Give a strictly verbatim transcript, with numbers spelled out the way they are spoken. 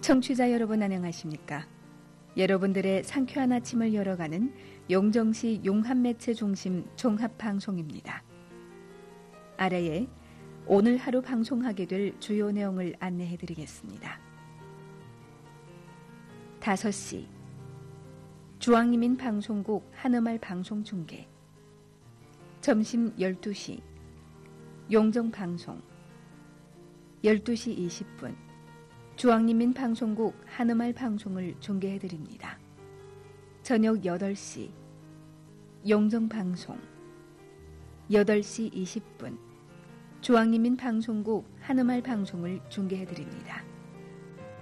청취자 여러분 안녕하십니까? 여러분들의 상쾌한 아침을 열어가는 용정시 용합매체중심 종합방송입니다. 아래에 오늘 하루 방송하게 될 주요 내용을 안내해드리겠습니다. 다섯 시 주황이민 방송국 한음알 방송 중계. 점심 열두 시 용정방송. 열두 시 이십 분 주황이민 방송국 한음알 방송을 중계해드립니다. 저녁 여덟 시 용정방송. 여덟 시 이십 분 주황이민 방송국 한음알 방송을 중계해드립니다.